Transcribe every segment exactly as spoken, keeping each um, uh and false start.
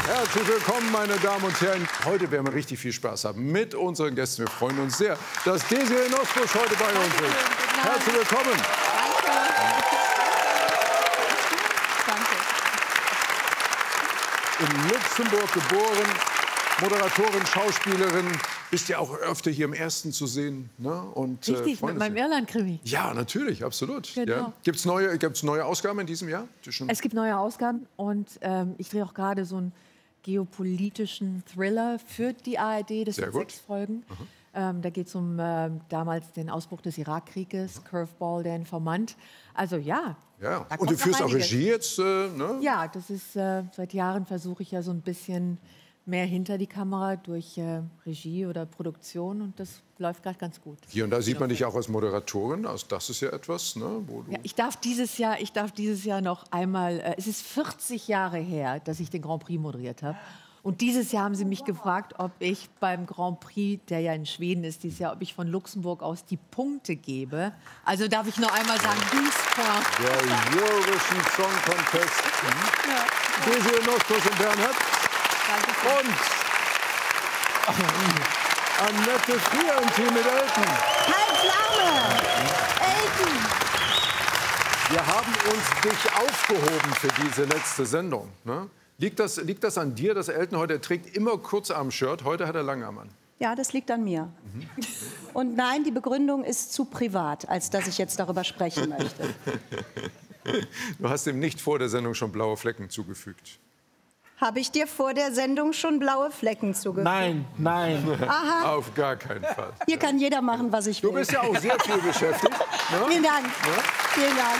Herzlich willkommen, meine Damen und Herren. Heute werden wir richtig viel Spaß haben mit unseren Gästen. Wir freuen uns sehr, dass Desiree Nosbusch heute bei uns ist. Herzlich willkommen. Danke. In Luxemburg geboren, Moderatorin, Schauspielerin. Bist ja auch öfter hier im Ersten zu sehen. Ne? Und, Richtig, äh, mit meinem Irland-Krimi. Ja, natürlich, absolut. Genau. Ja. Gibt es neue, gibt's neue Ausgaben in diesem Jahr? Zwischen Es gibt neue Ausgaben und ähm, ich drehe auch gerade so einen geopolitischen Thriller für die A R D. Das Sehr sind gut. sechs Folgen. Ähm, da geht es um ähm, damals den Ausbruch des Irakkrieges, Curveball, der Informant. Also ja. Ja. da Und kommt du noch führst auch einiges. Regie jetzt, äh, ne? Ja, das ist äh, seit Jahren versuche ich ja so ein bisschen mehr hinter die Kamera durch äh, Regie oder Produktion und das läuft gerade ganz gut. Hier und da sieht man dich auch als Moderatorin. Also das ist ja etwas, ne, wo du... Ja, ich darf dieses Jahr, ich darf dieses Jahr noch einmal, äh, es ist vierzig Jahre her, dass ich den Grand Prix moderiert habe. Und dieses Jahr haben sie mich gefragt, ob ich beim Grand Prix, der ja in Schweden ist dieses Jahr, ob ich von Luxemburg aus die Punkte gebe. Also darf ich noch einmal sagen, douze points. Der Eurovision Song Contest. Mhm. Ja. Desiree Nosbusch und Bernhard. Danke. Und Annette Frier mit Elton. Halt Flamme! Elton! Wir haben uns dich aufgehoben für diese letzte Sendung. Ne? Liegt, das, liegt das an dir, dass Elton heute, er trägt immer Kurzarm-Shirt, heute hat er Langarm an? Ja, das liegt an mir. Mhm. Und nein, die Begründung ist zu privat, als dass ich jetzt darüber sprechen möchte. Du hast ihm nicht vor der Sendung schon blaue Flecken zugefügt. Habe ich dir vor der Sendung schon blaue Flecken zugefügt? Nein, nein. Aha, Auf gar keinen Fall. hier kann jeder machen, was ich will. Du bist ja auch sehr viel beschäftigt. Ne? Vielen Dank. Ja? Vielen Dank.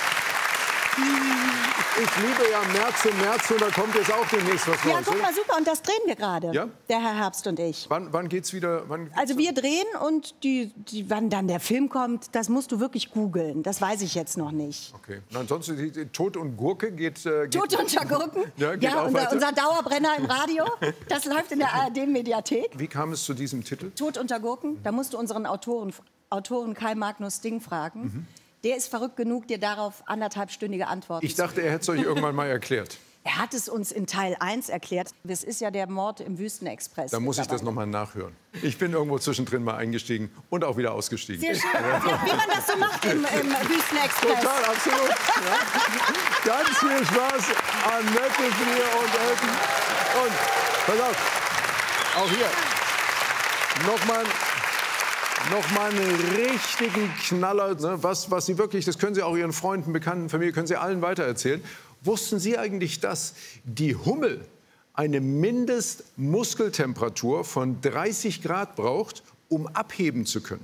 Ich liebe ja März und März und da kommt jetzt auch demnächst was Ja, Neues. guck mal, super. Und das drehen wir gerade, Ja? der Herr Herbst und ich. Wann, wann geht's wieder? Wann Also wir drehen und die, die, wann dann der Film kommt, das musst du wirklich googeln. Das weiß ich jetzt noch nicht. Okay. Und ansonsten, die, die Tod und Gurke geht... Äh, geht Tod unter Gurken? Ja, geht auch unser, weiter. unser Dauerbrenner im Radio. Das läuft in der A R D-Mediathek. Wie kam es zu diesem Titel? Tod unter Gurken. Da musst du unseren Autoren, Autoren Kai Magnus Ding fragen. Mhm. Der ist verrückt genug, dir darauf anderthalbstündige Antworten Ich dachte, er hätte es euch irgendwann mal erklärt. Er hat es uns in Teil eins erklärt. Das ist ja der Mord im Wüstenexpress. Da muss ich das noch mal nachhören. Ich bin irgendwo zwischendrin mal eingestiegen und auch wieder ausgestiegen. Sehr schön. Ja, wie man das so macht im, im Wüstenexpress. Total, absolut. Ja. Ganz viel Spaß an Annette Frier und Elton. Und, pass auf, auch hier, nochmal noch mal einen richtigen Knaller. Ne? Was, was Sie wirklich, das können Sie auch Ihren Freunden, Bekannten, Familie, können Sie allen weitererzählen. Wussten Sie eigentlich, dass die Hummel eine Mindestmuskeltemperatur von dreißig Grad braucht, um abheben zu können?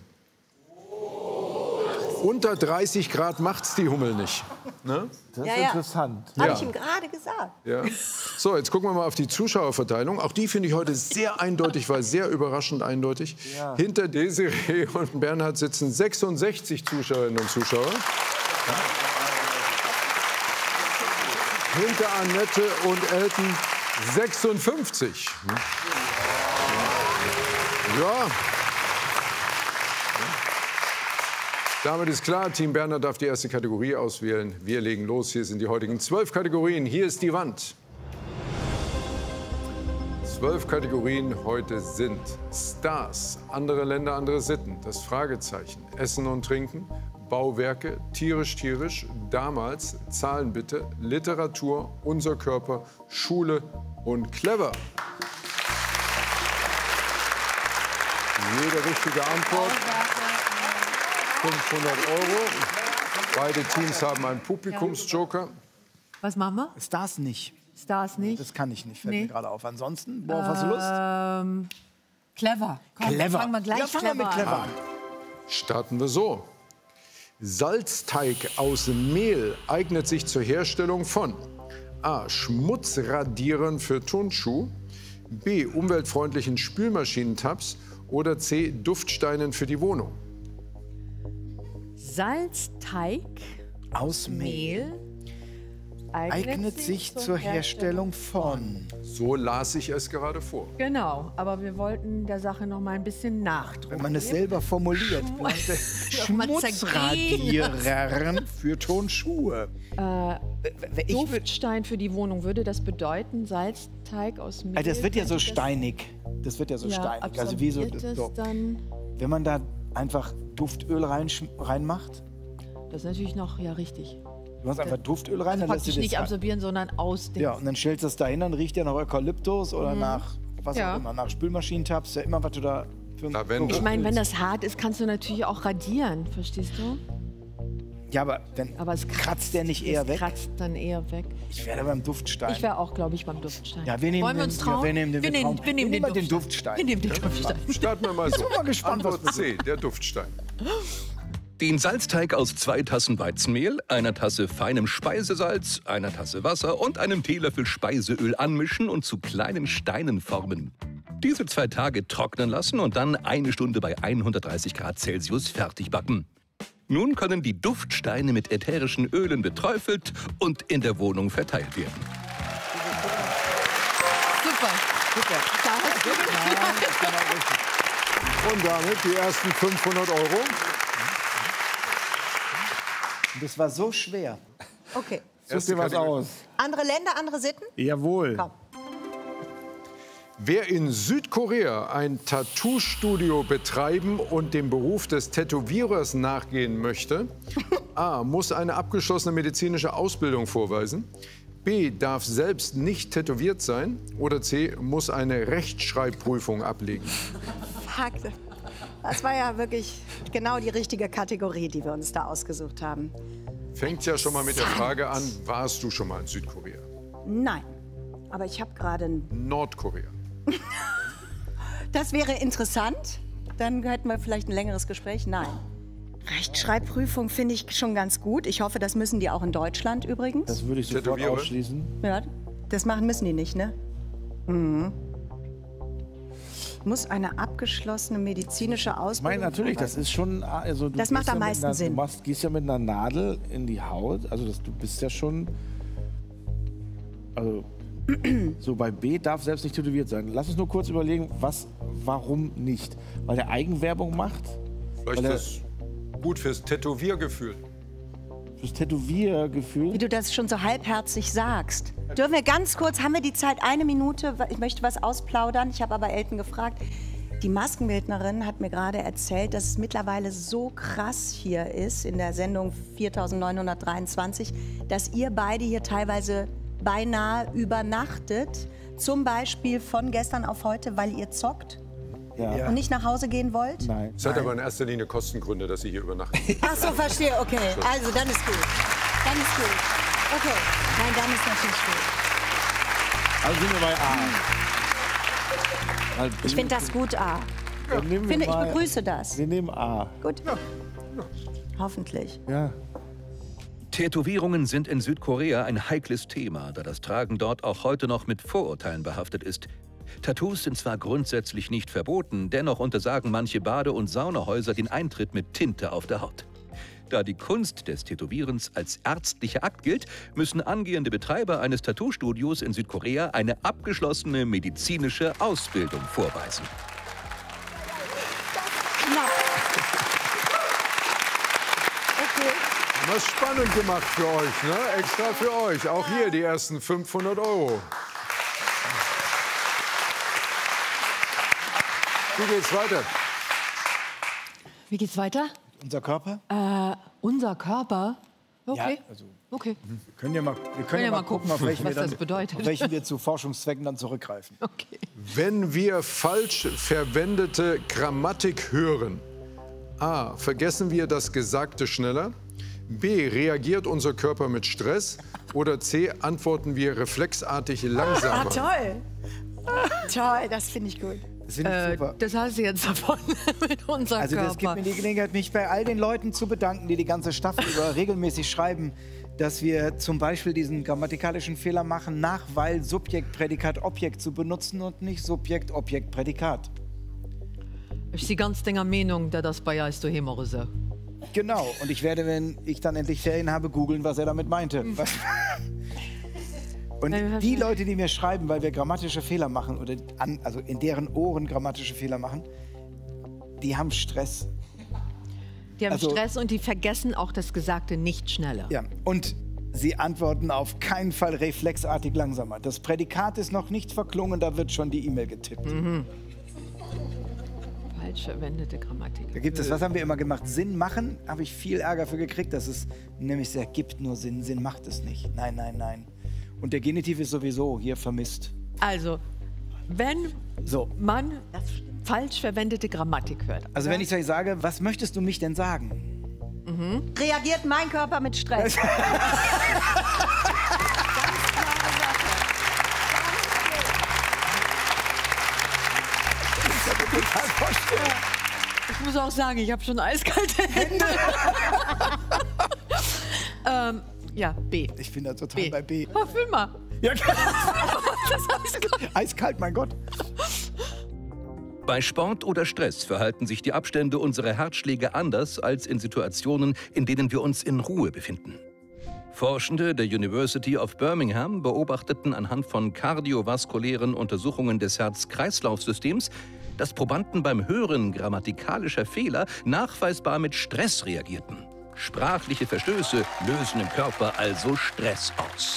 Unter dreißig Grad macht's die Hummel nicht. Ne? Das ist Ja, ja. interessant. Habe Ja. ich ihm gerade gesagt. Ja. So, jetzt gucken wir mal auf die Zuschauerverteilung. Auch die finde ich heute sehr eindeutig, war sehr überraschend eindeutig. Ja. Hinter Desiree und Bernhard sitzen sechsundsechzig Zuschauerinnen und Zuschauer. Hinter Annette und Elton sechsundfünfzig. Ja. Damit ist klar, Team Bernhard darf die erste Kategorie auswählen. Wir legen los. Hier sind die heutigen zwölf Kategorien. Hier ist die Wand. Zwölf Kategorien heute sind Stars, andere Länder, andere Sitten, das Fragezeichen, Essen und Trinken, Bauwerke, tierisch, tierisch, damals, Zahlen bitte, Literatur, unser Körper, Schule und clever. Jede richtige Antwort. fünfhundert Euro. Beide Teams haben einen Publikumsjoker. Was machen wir? Stars nicht. Stars nicht? Das kann ich nicht, fällt Nee. mir gerade auf. Ansonsten, worauf hast du Lust? Ähm, clever. Komm, Clever. Fangen wir gleich Ja, fangen wir mit clever clever an. an. Starten wir so. Salzteig aus Mehl eignet sich zur Herstellung von A. Schmutzradierern für Turnschuh, B. umweltfreundlichen Spülmaschinentabs oder C. Duftsteinen für die Wohnung. Salzteig, Aus Mehl Mehl eignet sich zur Herstellung von. So las ich es gerade vor. Genau, aber wir wollten der Sache noch mal ein bisschen nachdrucken. Wenn man es selber formuliert. Noch mal Schmutzradierern für Turnschuhe. Äh, Ich würd, Duftstein für die Wohnung, würde das bedeuten, Salzteig aus Mehl? also das wird ja so könnte das- steinig. Das wird ja so Ja, steinig. Also wie so, absorbiert es so. dann. Wenn man da einfach Duftöl rein, reinmacht, Das ist natürlich noch, ja, richtig. du machst einfach Duftöl rein, dann lässt du Praktisch das nicht rein. absorbieren, sondern aus dem. Ja, und dann stellst du das dahin, dann riecht ja nach Eukalyptus oder nach, was Ja. auch immer, nach Spülmaschinentabs, ja immer, was du da für einen Lavendel. Geruch Ich meine, wenn willst. das hart ist, kannst du natürlich auch radieren, verstehst du? Ja, aber dann Aber es kratzt der nicht eher es weg? kratzt dann eher weg. Ich wäre beim Duftstein. Ich wäre auch, glaube ich, beim Duftstein. Ja, wir nehmen Wollen wir den- uns ja, trauen? wir nehmen den- wir wir nehmen, trauen- wir nehmen wir den, nehmen den Duftstein. Duftstein. Wir nehmen den Duftstein. Starten wir mal so. bin mal gespannt, was Antwort C, der Duftstein. Den Salzteig aus zwei Tassen Weizenmehl, einer Tasse feinem Speisesalz, einer Tasse Wasser und einem Teelöffel Speiseöl anmischen und zu kleinen Steinen formen. Diese zwei Tage trocknen lassen und dann eine Stunde bei hundertdreißig Grad Celsius fertig backen. Nun können die Duftsteine mit ätherischen Ölen beträufelt und in der Wohnung verteilt werden. Super. Super. Da hast du Nein, das ist genau richtig. Und damit die ersten fünfhundert Euro. Und das war so schwer. Okay. Such dir was Kategorie. aus. Andere Länder, andere Sitten? Jawohl. Komm. Wer in Südkorea ein Tattoo-Studio betreiben und dem Beruf des Tätowierers nachgehen möchte, A. muss eine abgeschlossene medizinische Ausbildung vorweisen, B. darf selbst nicht tätowiert sein oder C. muss eine Rechtschreibprüfung ablegen. Fuck. Das war ja wirklich genau die richtige Kategorie, die wir uns da ausgesucht haben. Fängt ja schon mal mit der Frage an, warst du schon mal in Südkorea? Nein. Aber ich habe gerade ein... Nordkorea. Das wäre interessant. Dann hätten wir vielleicht ein längeres Gespräch. Nein. Rechtschreibprüfung finde ich schon ganz gut. Ich hoffe, das müssen die auch in Deutschland übrigens. Das würde ich sofort Tätowierer? ausschließen. Ja, das machen müssen die nicht, ne? Mhm. Muss eine abgeschlossene medizinische Ich Ausbildung... meine, natürlich, das ist schon. Also, du Das macht gehst am ja mit meisten einer, Sinn. Du machst, gehst ja mit einer Nadel in die Haut. Also, das, du bist ja schon. Also, so bei B darf selbst nicht tätowiert sein. Lass uns nur kurz überlegen, was, warum nicht? Weil der Eigenwerbung macht? Vielleicht Weil er- ist das gut fürs Tätowiergefühl. Fürs Tätowiergefühl? Wie du das schon so halbherzig sagst. Dürfen wir ganz kurz, haben wir die Zeit, eine Minute? Ich möchte was ausplaudern. Ich habe aber Elton gefragt. Die Maskenbildnerin hat mir gerade erzählt, dass es mittlerweile so krass hier ist, in der Sendung viertausendneunhundertdreiundzwanzig, dass ihr beide hier teilweise beinahe übernachtet. Zum Beispiel von gestern auf heute, weil ihr zockt Ja. und nicht nach Hause gehen wollt? Nein. Es hat aber in erster Linie Kostengründe, dass Sie hier übernachten. Ach so, verstehe, okay. Also, dann ist gut. Dann ist gut. Okay. Nein, dann ist natürlich gut. Also sind wir bei A. Halt, Ich finde das gut, A. dann nehmen wir Finde, ich mal- begrüße das. Wir nehmen A. Gut. Hoffentlich. Ja. Tätowierungen sind in Südkorea ein heikles Thema, da das Tragen dort auch heute noch mit Vorurteilen behaftet ist. Tattoos sind zwar grundsätzlich nicht verboten, dennoch untersagen manche Bade- und Saunahäuser den Eintritt mit Tinte auf der Haut. Da die Kunst des Tätowierens als ärztlicher Akt gilt, müssen angehende Betreiber eines Tattoo-Studios in Südkorea eine abgeschlossene medizinische Ausbildung vorweisen. Haben wir es spannend gemacht für euch, ne? Extra für euch. Auch hier die ersten fünfhundert Euro. Wie geht's weiter? Wie geht's weiter? Unser Körper? Äh, unser Körper? Okay. Ja, also Okay. wir können ja mal, wir können ja mal gucken, auf welchen, was wir dann, das bedeutet. auf welchen wir zu Forschungszwecken dann zurückgreifen. Okay. Wenn wir falsch verwendete Grammatik hören, A. Vergessen wir das Gesagte schneller? B. Reagiert unser Körper mit Stress? Oder C. Antworten wir reflexartig Ah, langsamer? toll. Toll, das finde ich gut. Das finde ich Äh, super. das hast du jetzt davon mit unserem Also das gibt Körper. mir die Gelegenheit, mich bei all den Leuten zu bedanken, die die ganze Staffel über regelmäßig schreiben, dass wir zum Beispiel diesen grammatikalischen Fehler machen, nach weil Subjekt, Prädikat, Objekt zu benutzen und nicht Subjekt, Objekt, Prädikat. Ich bin ganz deiner Meinung, dass das bei uns daheim auch so. Genau. Und ich werde, wenn ich dann endlich Ferien habe, googeln, was er damit meinte. Was- Und die Leute, die mir schreiben, weil wir grammatische Fehler machen, oder an, also in deren Ohren grammatische Fehler machen, die haben Stress. Die haben Also- Stress und die vergessen auch das Gesagte nicht schneller. Ja. Und Sie antworten auf keinen Fall reflexartig langsamer. Das Prädikat ist noch nicht verklungen, da wird schon die E-Mail getippt. Mhm. Falsch verwendete Grammatik. Da gibt es, was haben wir immer gemacht? Sinn machen, habe ich viel Ärger für gekriegt, dass es nämlich sehr gibt nur Sinn. Sinn macht es nicht. Nein, nein, nein. Und der Genitiv ist sowieso hier vermisst. Also, wenn so. man falsch verwendete Grammatik hört. Also wenn ich euch sage, was möchtest du mich denn sagen? Mhm. Reagiert mein Körper mit Stress. Ich muss auch sagen, ich habe schon eiskalte Hände. ähm, ja, B. Ich bin da total B. bei B. Oh, fühl mal. Ja, das ist eiskalt. Eiskalt, mein Gott. Bei Sport oder Stress verhalten sich die Abstände unserer Herzschläge anders als in Situationen, in denen wir uns in Ruhe befinden. Forschende der University of Birmingham beobachteten anhand von kardiovaskulären Untersuchungen des Herz-Kreislauf-Systems, dass Probanden beim Hören grammatikalischer Fehler nachweisbar mit Stress reagierten. Sprachliche Verstöße lösen im Körper also Stress aus.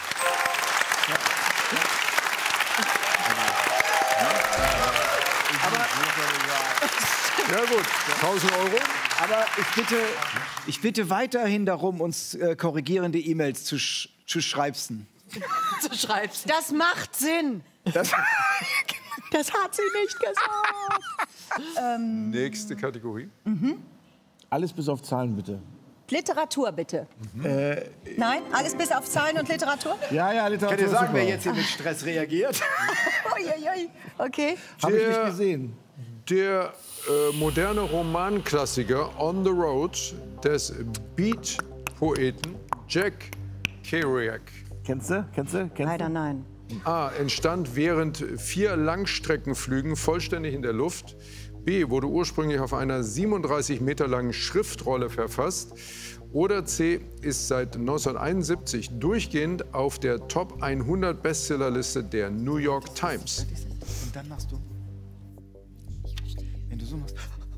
Ja gut, tausend Euro. Aber ich bitte, ich bitte weiterhin darum, uns äh, korrigierende E-Mails zu, sch zu schreibsen. zu schreibst. Das macht Sinn. Das, das hat sie nicht gesagt. ähm, Nächste Kategorie. Mhm. Alles bis auf Zahlen, bitte. Literatur, bitte. Mhm. Äh, Nein? Alles bis auf Zahlen und Literatur? Ja, ja, Literatur. Könnt ihr sagen, super. wer jetzt hier mit Stress reagiert? Uiuiui. Okay. Habe ich nicht Der- gesehen. Der äh, moderne Romanklassiker On the Road des Beat-Poeten Jack Kerouac. Kennst du? Kennst du? Kennst Leider du? nein. A. Entstand während vier Langstreckenflügen vollständig in der Luft. B. Wurde ursprünglich auf einer siebenunddreißig Meter langen Schriftrolle verfasst. Oder C. Ist seit neunzehnhunderteinundsiebzig durchgehend auf der Top hundert Bestsellerliste der New York Times. Und dann machst du. Wenn du so machst.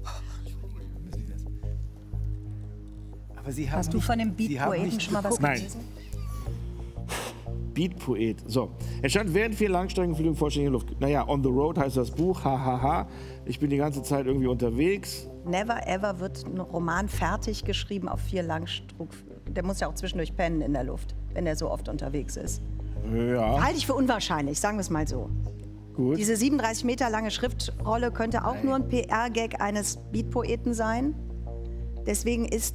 Aber Sie haben Hast du nicht, von dem Sie haben Beat-Poeten nicht schon mal was geguckt. Nein. gelesen? Beat-Poet. So. Er stand während vier Langstreckenflügen vollständig in der Luft. Naja, On the Road heißt das Buch. Hahaha. Ich bin die ganze Zeit irgendwie unterwegs. Never ever wird ein Roman fertig geschrieben auf vier Langstreck. Der muss ja auch zwischendurch pennen in der Luft, wenn er so oft unterwegs ist. Ja, Halte ich für unwahrscheinlich, sagen wir es mal so. gut. Diese siebenunddreißig Meter lange Schriftrolle könnte auch nur ein P R-Gag eines Beat-Poeten sein. Deswegen ist